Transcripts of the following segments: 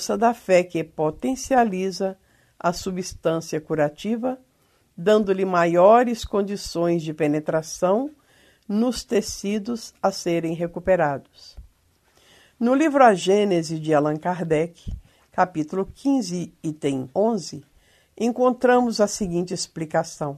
da fé que potencializa a substância curativa, dando-lhe maiores condições de penetração nos tecidos a serem recuperados. No livro A Gênese de Allan Kardec, capítulo 15, item 11, encontramos a seguinte explicação.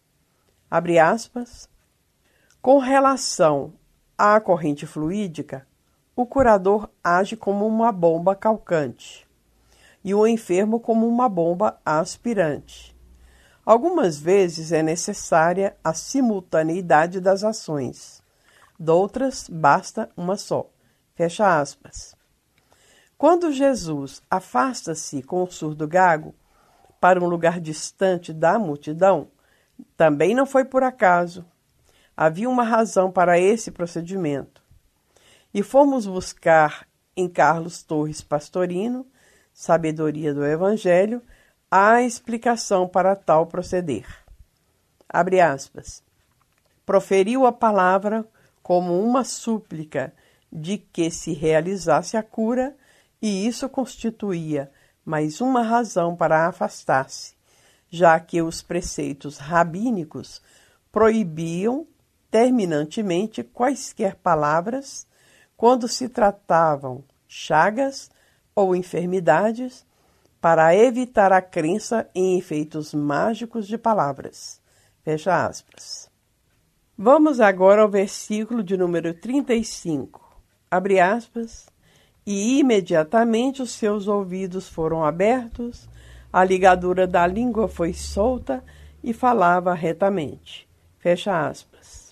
Abre aspas. Com relação à corrente fluídica, o curador age como uma bomba calcante e o enfermo como uma bomba aspirante. Algumas vezes é necessária a simultaneidade das ações, doutras basta uma só. Fecha aspas. Quando Jesus afasta-se com o surdo gago para um lugar distante da multidão, também não foi por acaso. Havia uma razão para esse procedimento. E fomos buscar em Carlos Torres Pastorino, Sabedoria do Evangelho, a explicação para tal proceder. Abre aspas. Proferiu a palavra como uma súplica de que se realizasse a cura, e isso constituía mais uma razão para afastar-se, já que os preceitos rabínicos proibiam terminantemente quaisquer palavras quando se tratavam chagas ou enfermidades, para evitar a crença em efeitos mágicos de palavras. Fecha aspas. Vamos agora ao versículo de número 35. Abre aspas. E imediatamente os seus ouvidos foram abertos, a ligadura da língua foi solta e falava retamente. Fecha aspas.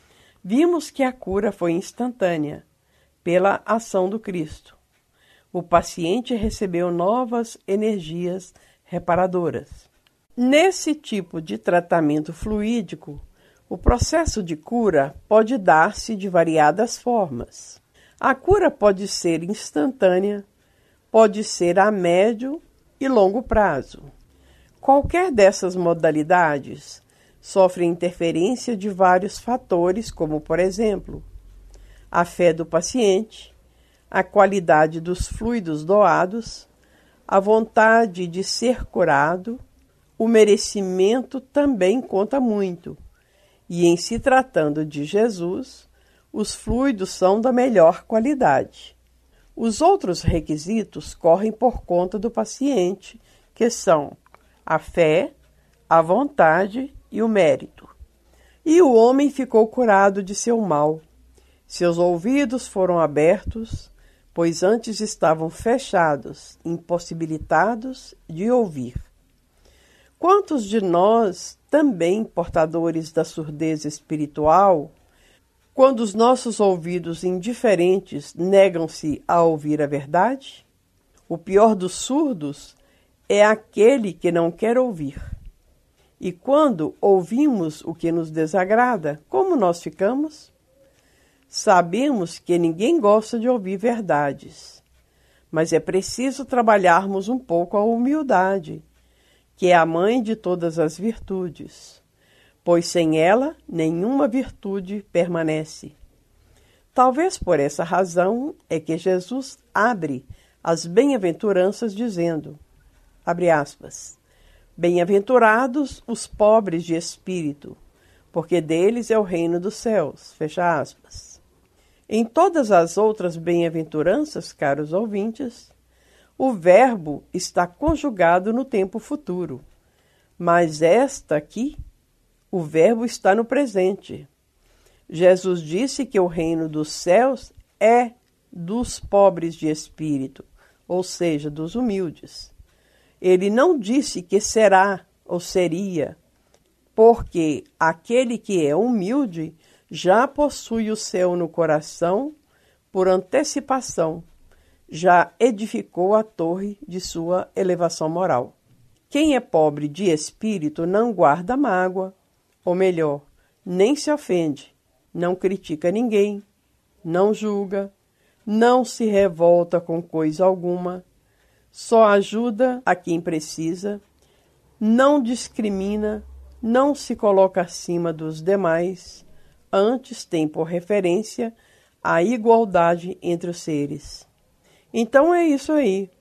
Vimos que a cura foi instantânea, pela ação do Cristo. O paciente recebeu novas energias reparadoras. Nesse tipo de tratamento fluídico, o processo de cura pode dar-se de variadas formas. A cura pode ser instantânea, pode ser a médio e longo prazo. Qualquer dessas modalidades sofre interferência de vários fatores, como, por exemplo, a fé do paciente, a qualidade dos fluidos doados, a vontade de ser curado, o merecimento também conta muito. E em se tratando de Jesus, os fluidos são da melhor qualidade. Os outros requisitos correm por conta do paciente, que são a fé, a vontade e o mérito. E o homem ficou curado de seu mal. Seus ouvidos foram abertos, pois antes estavam fechados, impossibilitados de ouvir. Quantos de nós, também portadores da surdez espiritual, quando os nossos ouvidos indiferentes negam-se a ouvir a verdade? O pior dos surdos é aquele que não quer ouvir. E quando ouvimos o que nos desagrada, como nós ficamos? Sabemos que ninguém gosta de ouvir verdades, mas é preciso trabalharmos um pouco a humildade, que é a mãe de todas as virtudes, pois sem ela nenhuma virtude permanece. Talvez por essa razão é que Jesus abre as bem-aventuranças dizendo, abre aspas, bem-aventurados os pobres de espírito, porque deles é o reino dos céus, fecha aspas. Em todas as outras bem-aventuranças, caros ouvintes, o verbo está conjugado no tempo futuro, mas esta aqui, o verbo está no presente. Jesus disse que o reino dos céus é dos pobres de espírito, ou seja, dos humildes. Ele não disse que será ou seria, porque aquele que é humilde já possui o céu no coração por antecipação, já edificou a torre de sua elevação moral. Quem é pobre de espírito não guarda mágoa, ou melhor, nem se ofende, não critica ninguém, não julga, não se revolta com coisa alguma, só ajuda a quem precisa, não discrimina, não se coloca acima dos demais, antes tem por referência a igualdade entre os seres. Então é isso aí.